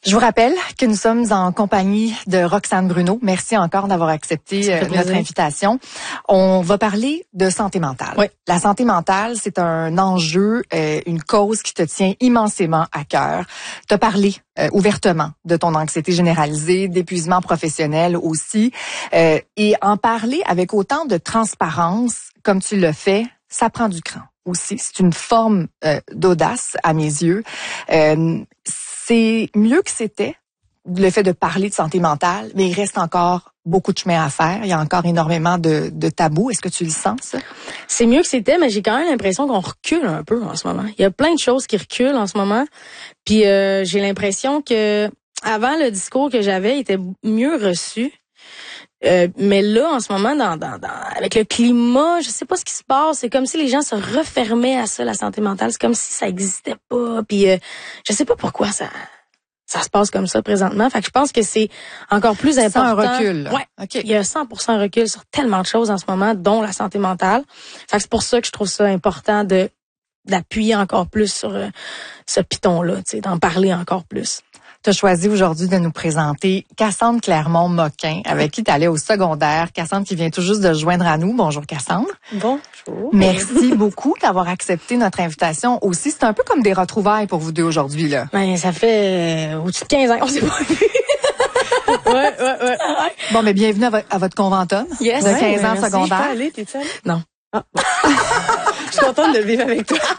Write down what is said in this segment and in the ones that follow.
Je vous rappelle que nous sommes en compagnie de Roxane Bruno. Merci encore d'avoir accepté notre invitation. On va parler de santé mentale. Oui. La santé mentale, c'est un enjeu, une cause qui te tient immensément à cœur. Tu as parlé ouvertement de ton anxiété généralisée, d'épuisement professionnel aussi. Et en parler avec autant de transparence comme tu le fais, ça prend du cran aussi. C'est une forme d'audace à mes yeux. C'est mieux que c'était, le fait de parler de santé mentale, mais il reste encore beaucoup de chemin à faire. Il y a encore énormément de tabous. Est-ce que tu le sens, ça? C'est mieux que c'était, mais j'ai quand même l'impression qu'on recule un peu en ce moment. Il y a plein de choses qui reculent en ce moment. Puis j'ai l'impression que avant, le discours que j'avais était mieux reçu. Mais là, en ce moment, avec le climat, je sais pas ce qui se passe. C'est comme si les gens se refermaient à ça, la santé mentale. C'est comme si ça existait pas. Puis je sais pas pourquoi ça se passe comme ça présentement. Fait que je pense que c'est encore plus important. C'est un recul. Là. Ouais. Okay. Il y a 100% recul sur tellement de choses en ce moment, dont la santé mentale. Fait que c'est pour ça que je trouve ça important d'appuyer encore plus sur ce piton-là, tu sais, d'en parler encore plus. Tu as choisi aujourd'hui de nous présenter Cassandre Clermont-Moquin, avec qui tu allais au secondaire. Cassandre qui vient tout juste de se joindre à nous. Bonjour Cassandre. Bonjour. Merci beaucoup d'avoir accepté notre invitation aussi. C'est un peu comme des retrouvailles pour vous deux aujourd'hui, là. Ben, ça fait au-dessus de 15 ans qu'on s'est pas vu. Ouais. Bon, mais bienvenue à votre conventum. Yes. De 15 ans secondaire. T'es-tu allée? Non. Ah, bon. Je suis contente de le vivre avec toi.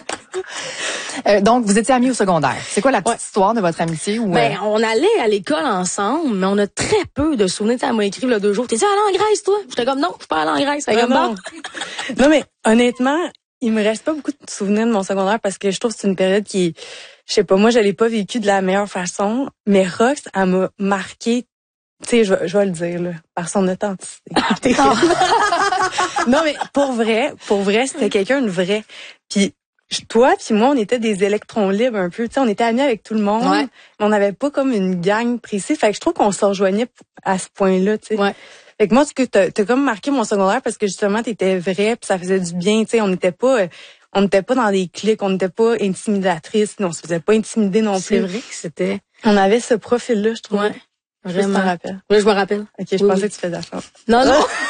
Donc, vous étiez amis au secondaire. C'est quoi la petite histoire de votre amitié? Ou, Ben, on allait à l'école ensemble, mais on a très peu de souvenirs. Elle m'a écrit là 2 jours. T'es-tu allé en Grèce, toi? J'étais comme, non, je suis pas allée en Grèce. Non, mais honnêtement, il me reste pas beaucoup de souvenirs de mon secondaire parce que je trouve que c'est une période qui, je sais pas, moi, je l'ai pas vécue de la meilleure façon, mais Rox, elle m'a marqué, tu sais, je vais le dire, là, par son authenticité. Non, mais pour vrai, c'était quelqu'un de vrai. Puis, toi puis moi, on était des électrons libres un peu. Tu sais, on était amis avec tout le monde, mais on n'avait pas comme une gang précise. Fait que je trouve qu'on se rejoignait à ce point-là, tu sais. Ouais. Fait que moi, ce que t'as comme marqué mon secondaire parce que justement, t'étais vrai puis ça faisait du bien. Tu sais, on n'était pas dans des clics, on n'était pas intimidatrices, on se faisait pas intimider non plus. C'est vrai que c'était. On avait ce profil-là, je trouve. Ouais. Vraiment. Je t'en rappelle. Oui, je me rappelle. Ok, je pensais que tu faisais affaire. Non.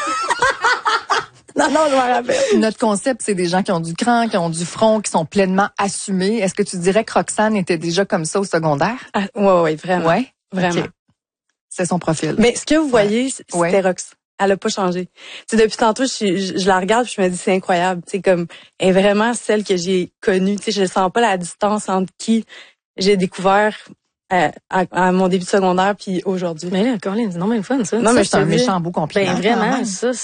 Non, je me rappelle. Notre concept, c'est des gens qui ont du cran, qui ont du front, qui sont pleinement assumés. Est-ce que tu dirais que Roxane était déjà comme ça au secondaire? Ah, ouais, vraiment. Ouais? Vraiment. Okay. C'est son profil. Mais ce que vous voyez, c'était Rox. Elle a pas changé. Tu sais, depuis tantôt, je la regarde puis je me dis, c'est incroyable. Tu sais, comme, elle est vraiment celle que j'ai connue. Tu sais, je sens pas la distance entre qui j'ai découvert à mon début de secondaire puis aujourd'hui. Mais là, Caroline, c'est non mais fun, ça. Non, mais c'est un méchant beau compliment. Ben, vraiment,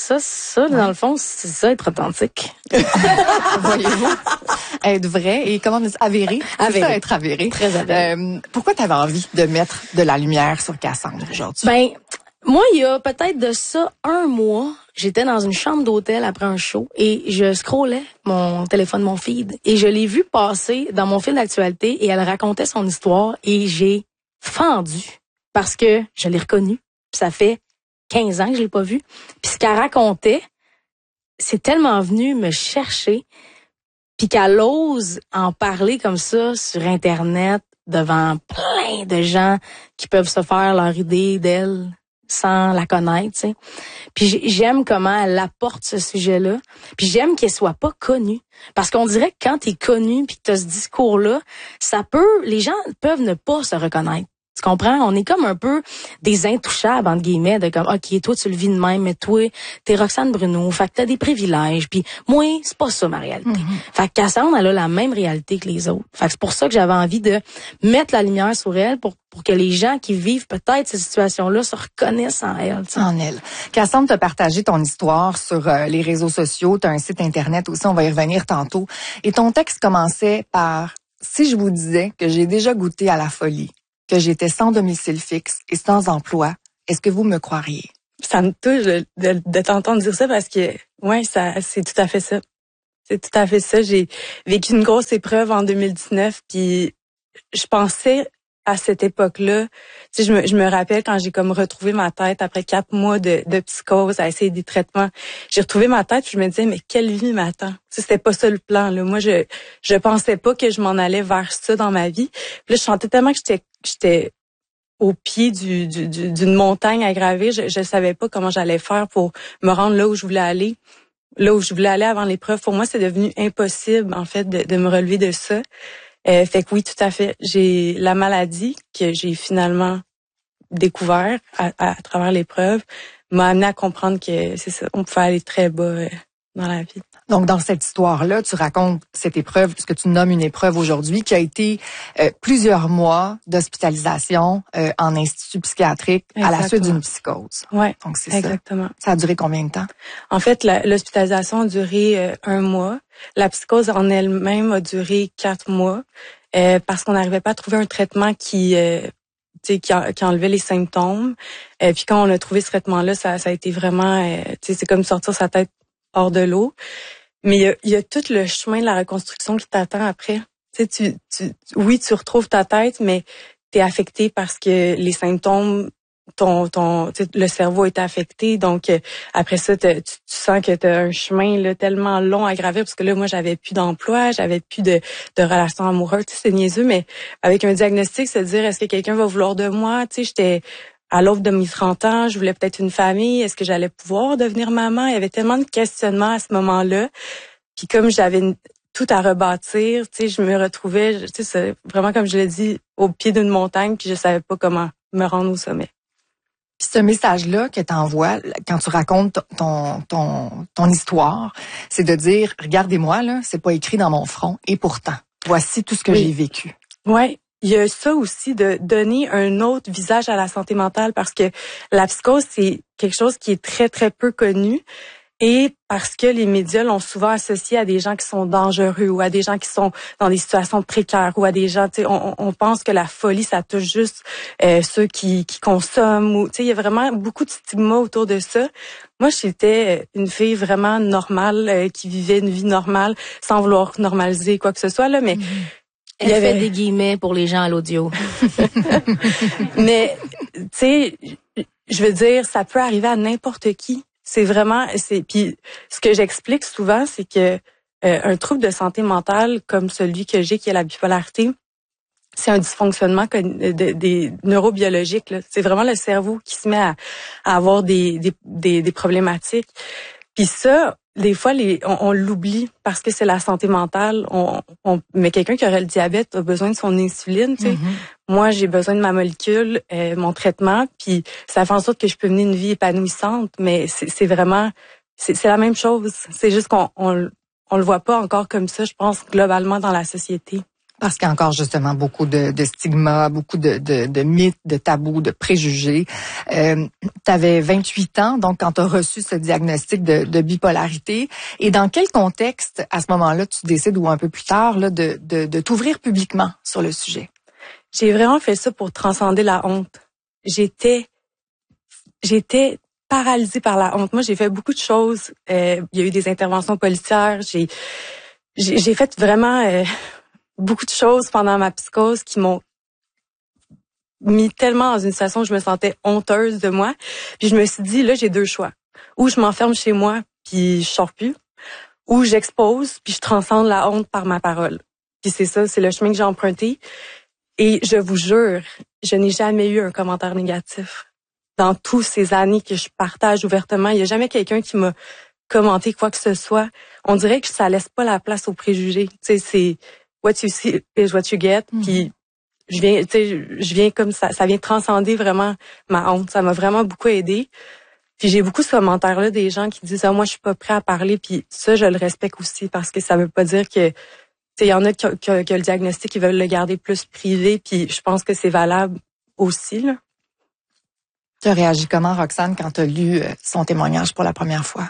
ça, dans le fond, c'est ça, être authentique. Voyez-vous? Être vrai et comment dire, avéré. C'est ça, être avéré. Très avéré. Pourquoi tu avais envie de mettre de la lumière sur Cassandre aujourd'hui? Ben, moi, il y a peut-être de ça 1 mois, j'étais dans une chambre d'hôtel après un show et je scrollais mon téléphone, mon feed, et je l'ai vue passer dans mon fil d'actualité et elle racontait son histoire et j'ai fendu parce que je l'ai reconnue. Puis ça fait 15 ans que je l'ai pas vue. Puis ce qu'elle racontait, c'est tellement venu me chercher, puis qu'elle ose en parler comme ça sur Internet devant plein de gens qui peuvent se faire leur idée d'elle sans la connaître, tu sais. Puis j'aime comment elle apporte ce sujet-là. Puis j'aime qu'elle soit pas connue. Parce qu'on dirait que quand t'es connue puis que t'as ce discours-là, les gens peuvent ne pas se reconnaître. Tu comprends? On est comme un peu des intouchables, entre guillemets, de comme, OK, toi, tu le vis de même, mais toi, t'es Roxane Bruno, fait que t'as des privilèges, puis moi, c'est pas ça, ma réalité. Fait que Cassandre, elle a la même réalité que les autres. Fait que c'est pour ça que j'avais envie de mettre la lumière sur elle pour que les gens qui vivent peut-être ces situations-là se reconnaissent en elle. T'sais. En elle. Cassandre, t'as partagé ton histoire sur les réseaux sociaux, t'as un site Internet aussi, on va y revenir tantôt. Et ton texte commençait par « Si je vous disais que j'ai déjà goûté à la folie, que j'étais sans domicile fixe et sans emploi, est-ce que vous me croiriez? » Ça me touche de t'entendre dire ça parce que, c'est tout à fait ça. C'est tout à fait ça. J'ai vécu une grosse épreuve en 2019 puis je pensais à cette époque-là, tu sais, je me rappelle quand j'ai comme retrouvé ma tête après 4 mois de psychose, à essayer des traitements. J'ai retrouvé ma tête, puis je me disais mais quelle vie m'attend. Tu sais, c'était pas ça le plan là. Moi je pensais pas que je m'en allais vers ça dans ma vie. Puis là je sentais tellement que j'étais au pied d'une montagne à gravir. Je savais pas comment j'allais faire pour me rendre là où je voulais aller. Là où je voulais aller avant l'épreuve. Pour moi, c'est devenu impossible, en fait, de me relever de ça. Fait que oui, tout à fait. J'ai la maladie que j'ai finalement découvert à travers l'épreuve m'a amené à comprendre que c'est ça, on pouvait aller très bas dans la vie. Donc, dans cette histoire-là, tu racontes cette épreuve, ce que tu nommes une épreuve aujourd'hui, qui a été plusieurs mois d'hospitalisation en institut psychiatrique. Exactement. À la suite d'une psychose. Ouais. Donc, c'est exactement. Ça a duré combien de temps? En fait, l'hospitalisation a duré 1 mois. La psychose en elle-même a duré 4 mois parce qu'on n'arrivait pas à trouver un traitement qui enlevait les symptômes. Puis quand on a trouvé ce traitement-là, ça a été vraiment, c'est comme sortir sa tête hors de l'eau. Mais il y a tout le chemin de la reconstruction qui t'attend après. Oui, tu retrouves ta tête, mais t'es affecté parce que les symptômes, le cerveau est affecté. Donc après ça, tu sens que t'as un chemin là tellement long à gravir parce que là, moi, j'avais plus d'emploi, j'avais plus de relations amoureuses. C'est niaiseux, mais avec un diagnostic, se dire est-ce que quelqu'un va vouloir de moi? J'étais à l'aube de mes 30 ans, je voulais peut-être une famille. Est-ce que j'allais pouvoir devenir maman? Il y avait tellement de questionnements à ce moment-là. Puis comme j'avais tout à rebâtir, je me retrouvais, c'est vraiment comme je l'ai dit, au pied d'une montagne, puis je savais pas comment me rendre au sommet. Puis ce message-là que tu envoies quand tu racontes ton histoire, c'est de dire, regardez-moi, là, c'est pas écrit dans mon front, et pourtant, voici tout ce que j'ai vécu. Ouais. Il y a ça aussi de donner un autre visage à la santé mentale parce que la psychose, c'est quelque chose qui est très, très peu connu et parce que les médias l'ont souvent associé à des gens qui sont dangereux ou à des gens qui sont dans des situations précaires ou à des gens, on pense que la folie, ça touche juste ceux qui consomment ou, il y a vraiment beaucoup de stigma autour de ça. Moi, j'étais une fille vraiment normale qui vivait une vie normale sans vouloir normaliser quoi que ce soit, là, mais... Elle fait des guillemets pour les gens à l'audio. Mais, tu sais, je veux dire, ça peut arriver à n'importe qui. C'est vraiment, puis ce que j'explique souvent, c'est que un trouble de santé mentale comme celui que j'ai, qui est la bipolarité, c'est un dysfonctionnement des neurobiologiques. Là. C'est vraiment le cerveau qui se met à avoir des problématiques. Puis ça, des fois, on l'oublie parce que c'est la santé mentale. Mais quelqu'un qui aurait le diabète a besoin de son insuline. Tu sais. Moi, j'ai besoin de ma molécule, mon traitement, puis ça fait en sorte que je peux mener une vie épanouissante. Mais c'est vraiment, c'est la même chose. C'est juste qu'on le voit pas encore comme ça, je pense, globalement dans la société. Parce qu'il y a encore justement beaucoup de stigmas, beaucoup de mythes, de tabous, de préjugés. Tu avais 28 ans, donc quand tu as reçu ce diagnostic de bipolarité. Et dans quel contexte, à ce moment-là, tu décides, ou un peu plus tard, là, de t'ouvrir publiquement sur le sujet? J'ai vraiment fait ça pour transcender la honte. J'étais paralysée par la honte. Moi, j'ai fait beaucoup de choses. Il y a eu des interventions policières. J'ai fait vraiment... beaucoup de choses pendant ma psychose qui m'ont mis tellement dans une situation où je me sentais honteuse de moi. Puis je me suis dit, là, j'ai 2 choix. Ou je m'enferme chez moi, puis je sors plus. Ou j'expose, puis je transcende la honte par ma parole. Puis c'est ça, c'est le chemin que j'ai emprunté. Et je vous jure, je n'ai jamais eu un commentaire négatif. Dans toutes ces années que je partage ouvertement, il n'y a jamais quelqu'un qui m'a commenté quoi que ce soit. On dirait que ça laisse pas la place aux préjugés. Tu sais, c'est... What you see is what you get. Puis je viens comme ça vient transcender vraiment ma honte. Ça m'a vraiment beaucoup aidé. Puis j'ai beaucoup ce commentaire-là des gens qui disent moi je suis pas prêt à parler. Puis ça je le respecte aussi parce que ça veut pas dire que il y en a qui ont le diagnostic qui veulent le garder plus privé. Puis je pense que c'est valable aussi là. Tu as réagi comment, Roxane, quand tu as lu son témoignage pour la première fois?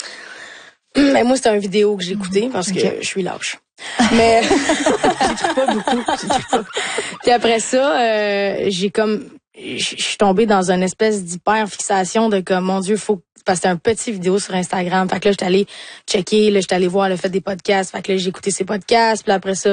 Mais moi, c'était une vidéo que j'ai écoutée parce que je suis lâche. Mais j'écris pas beaucoup. Puis après ça, je suis tombée dans une espèce d'hyper fixation de comme mon Dieu, faut parce que c'était un petit vidéo sur Instagram. Fait que là, j'étais allée checker, là, j'étais allée voir le fait des podcasts. Fait que là, j'ai écouté ces podcasts. Puis après ça,